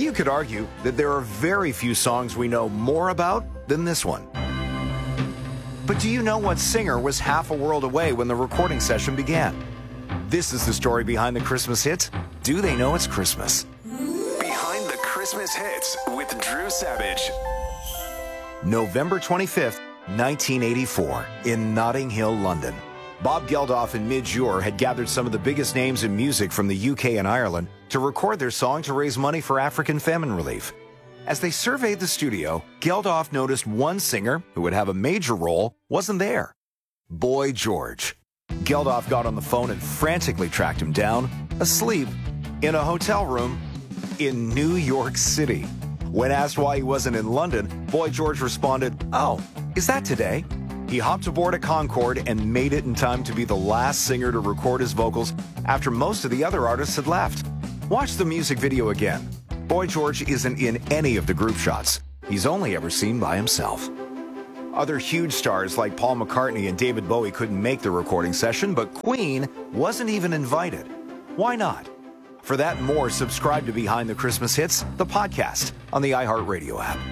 You could argue that there are very few songs we know more about than this one. But do you know what singer was half a world away when the recording session began? This is the story behind the Christmas hits. Do they know it's Christmas? Behind the Christmas hits with Drew Savage. November 25th, 1984, in Notting Hill, London. Bob Geldof and Midge Ure had gathered some of the biggest names in music from the UK and Ireland to record their song to raise money for African famine relief. As they surveyed the studio, Geldof noticed one singer who would have a major role wasn't there. Boy George. Geldof got on the phone and frantically tracked him down, asleep, in a hotel room in New York City. When asked why he wasn't in London, Boy George responded, "Oh, is that today?" He hopped aboard a Concorde and made it in time to be the last singer to record his vocals after most of the other artists had left. Watch the music video again. Boy George isn't in any of the group shots. He's only ever seen by himself. Other huge stars like Paul McCartney and David Bowie couldn't make the recording session, but Queen wasn't even invited. Why not? For that and more, subscribe to Behind the Christmas Hits, the podcast, on the iHeartRadio app.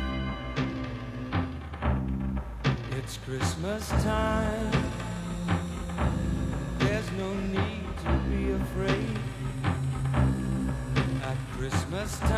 It's Christmas time. There's no need to be afraid. At Christmas time.